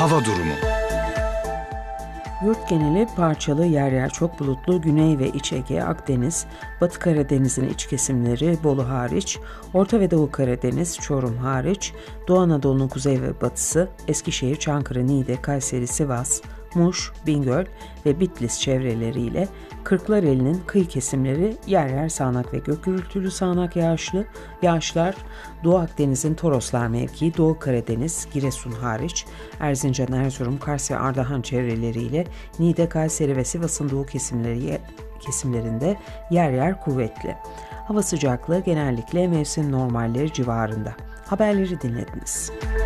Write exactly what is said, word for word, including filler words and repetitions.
Hava durumu. Yurt geneli parçalı, yer yer çok bulutlu, Güney ve İç Ege, Akdeniz, Batı Karadeniz'in iç kesimleri, Bolu hariç, Orta ve Doğu Karadeniz, Çorum hariç, Doğu Anadolu'nun kuzey ve batısı, Eskişehir, Çankırı, Niğde, Kayseri, Sivas, Muş, Bingöl ve Bitlis çevreleriyle Kırklareli'nin kıyı kesimleri yer yer sağanak ve gök gürültülü sağanak yağışlı, yağışlar Doğu Akdeniz'in Toroslar mevkii, Doğu Karadeniz, Giresun hariç, Erzincan, Erzurum, Kars ve Ardahan çevreleriyle Niğde, Kayseri ve Sivas'ın doğu kesimleri, kesimlerinde yer yer kuvvetli. Hava sıcaklığı genellikle mevsim normalleri civarında. Haberleri dinlediniz.